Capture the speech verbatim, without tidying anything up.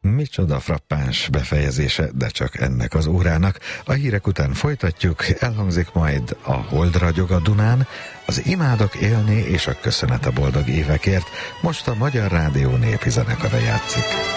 Micsoda frappáns befejezése, de csak ennek az órának. A hírek után folytatjuk, elhangzik majd a Hold ragyog a Dunán, az Imádok élni és a Köszönet a boldog évekért. Most a Magyar Rádió népi zenekara játszik.